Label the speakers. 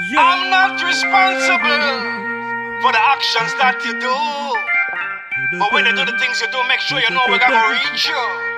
Speaker 1: I'm not responsible for the actions that you do. But when you do the things you do, make sure you know we're gonna reach you.